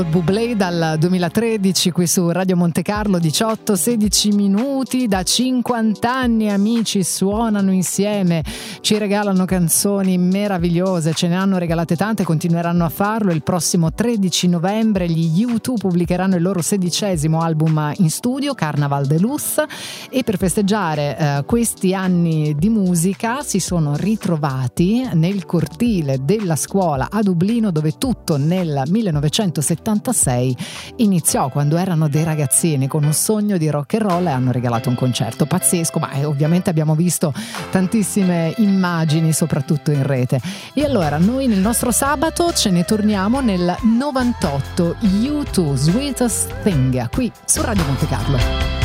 Bublé dal 2013 qui su Radio Monte Carlo, 18-16 minuti. Da 50 anni amici suonano insieme, ci regalano canzoni meravigliose, ce ne hanno regalate tante, continueranno a farlo. Il prossimo 13 novembre gli U2 pubblicheranno il loro 16° album in studio, Carnaval Deluxe, e per festeggiare questi anni di musica si sono ritrovati nel cortile della scuola a Dublino, dove tutto nel 1976 iniziò, quando erano dei ragazzini con un sogno di rock and roll, e hanno regalato un concerto pazzesco, ma ovviamente abbiamo visto tantissime immagini soprattutto in rete. E allora noi nel nostro sabato ce ne torniamo nel 98, U2 Sweetest Thing, qui su Radio Monte Carlo.